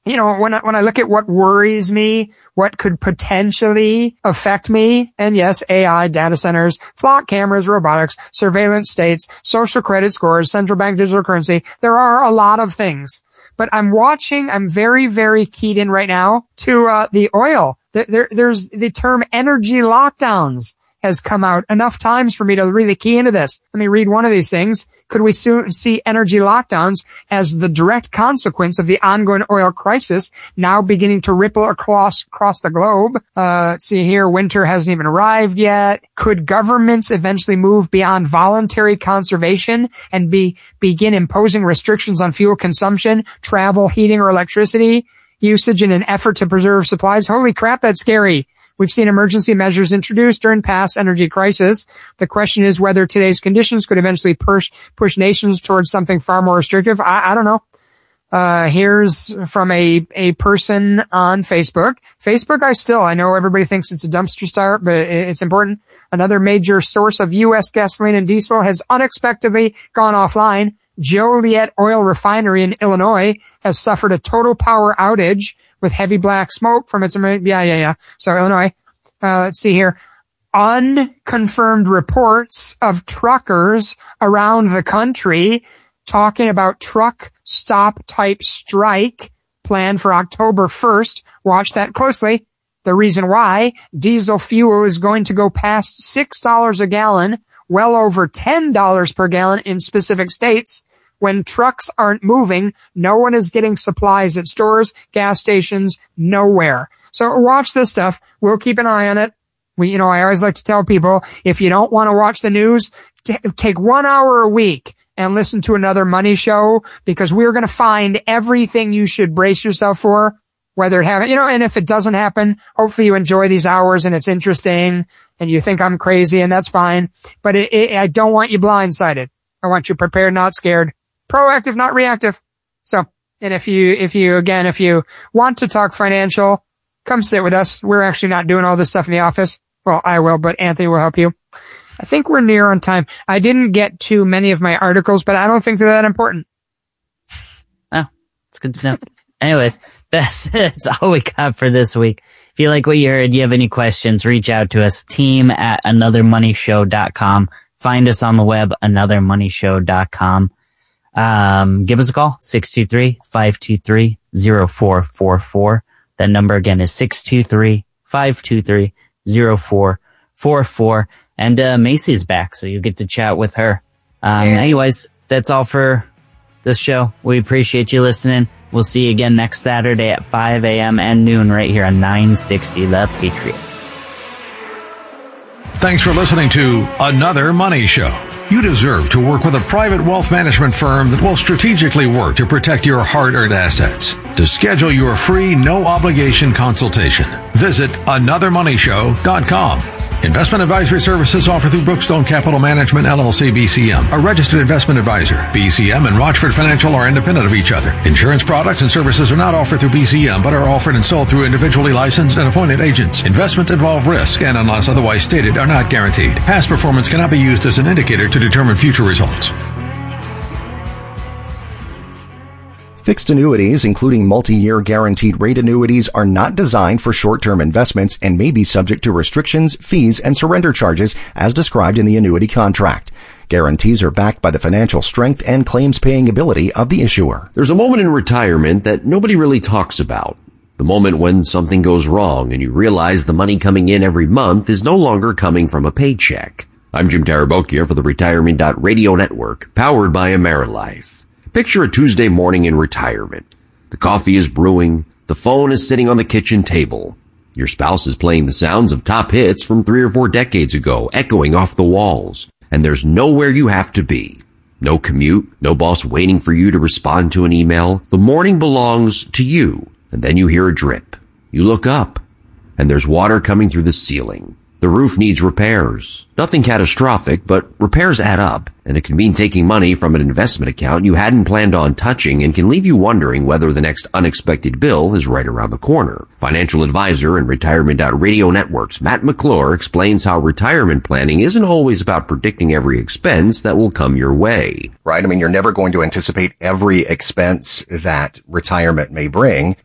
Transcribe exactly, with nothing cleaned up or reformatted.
you know, when I, when I look at what worries me, what could potentially affect me, and yes, A I, data centers, flock cameras, robotics, surveillance states, social credit scores, central bank digital currency, there are a lot of things. But I'm watching, I'm very, very keyed in right now to uh, the oil. There, there, there's the term energy lockdowns has come out enough times for me to really key into this. Let me read one of these things. Could we soon see energy lockdowns as the direct consequence of the ongoing oil crisis now beginning to ripple across, across the globe? Uh, let's see here. Winter hasn't even arrived yet. Could governments eventually move beyond voluntary conservation and be, begin imposing restrictions on fuel consumption, travel, heating, or electricity usage in an effort to preserve supplies? Holy crap, that's scary. We've seen emergency measures introduced during past energy crises. The question is whether today's conditions could eventually push, push nations towards something far more restrictive. I, I don't know. Uh, here's from a, a person on Facebook. Facebook, I still, I know everybody thinks it's a dumpster fire, but it's important. Another major source of U S gasoline and diesel has unexpectedly gone offline. Joliet Oil Refinery in Illinois has suffered a total power outage with heavy black smoke from its, yeah, yeah, yeah. So Illinois, uh, let's see here. Unconfirmed reports of truckers around the country talking about truck stop type strike planned for October first. Watch that closely. The reason why: diesel fuel is going to go past six dollars a gallon, well over ten dollars per gallon in specific states. When trucks aren't moving, no one is getting supplies at stores, gas stations, nowhere. So watch this stuff. We'll keep an eye on it. We, you know, I always like to tell people, if you don't want to watch the news, t- take one hour a week and listen to another money show, because we're going to find everything you should brace yourself for, whether it happen, you know, and if it doesn't happen, hopefully you enjoy these hours and it's interesting and you think I'm crazy, and that's fine. But it, it, I don't want you blindsided. I want you prepared, not scared. Proactive, not reactive. So, and if you, if you, again, if you want to talk financial, come sit with us. We're actually not doing all this stuff in the office. Well, I will, but Anthony will help you. I think we're near on time. I didn't get to many of my articles, but I don't think they're that important. Oh, it's good to know. Anyways, that's, that's all we got for this week. If you like what you heard, you have any questions, reach out to us, team at another money show dot com. Find us on the web, another money show dot com. Um, give us a call, six two three, five two three, zero four four four. That number again is six two three, five two three, zero four four four. And, uh, Macy's back, so you get to chat with her. Um, anyways, that's all for this show. We appreciate you listening. We'll see you again next Saturday at five a.m. and noon right here on nine sixty The Patriot. Thanks for listening to Another Money Show. You deserve to work with a private wealth management firm that will strategically work to protect your hard-earned assets. To schedule your free, no-obligation consultation, visit another money show dot com. Investment advisory services offered through Brookstone Capital Management, L L C, B C M, a registered investment advisor. B C M and Rochford Financial are independent of each other. Insurance products and services are not offered through B C M, but are offered and sold through individually licensed and appointed agents. Investments involve risk and, unless otherwise stated, are not guaranteed. Past performance cannot be used as an indicator to determine future results. Fixed annuities, including multi-year guaranteed rate annuities, are not designed for short-term investments and may be subject to restrictions, fees, and surrender charges as described in the annuity contract. Guarantees are backed by the financial strength and claims-paying ability of the issuer. There's a moment in retirement that nobody really talks about. The moment when something goes wrong and you realize the money coming in every month is no longer coming from a paycheck. I'm Jim Tarabokia for the Retirement Radio Network, powered by AmeriLife. Picture a Tuesday morning in retirement. The coffee is brewing. The phone is sitting on the kitchen table. Your spouse is playing the sounds of top hits from three or four decades ago, echoing off the walls. And there's nowhere you have to be. No commute, no boss waiting for you to respond to an email. The morning belongs to you. And then you hear a drip. You look up, and there's water coming through the ceiling. The roof needs repairs. Nothing catastrophic, but repairs add up, and it can mean taking money from an investment account you hadn't planned on touching and can leave you wondering whether the next unexpected bill is right around the corner. Financial advisor and Retirement Radio Network's Matt McClure explains how retirement planning isn't always about predicting every expense that will come your way. Right? I mean, you're never going to anticipate every expense that retirement may bring.